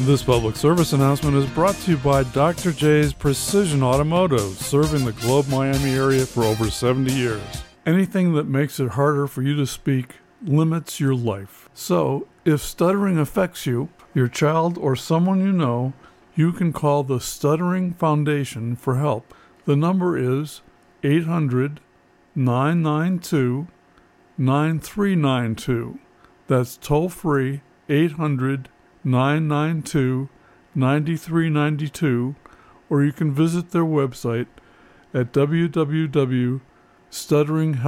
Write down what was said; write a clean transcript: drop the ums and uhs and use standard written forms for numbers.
This public service announcement is brought to you by Dr. J's Precision Automotive, serving the Globe Miami area for over 70 years. Anything that makes it harder for you to speak limits your life. So, if stuttering affects you, your child, or someone you know, you can call the Stuttering Foundation for help. The number is 800-992-9392. That's toll-free 800-992-9392, or you can visit their website at www.stutteringhelp.org.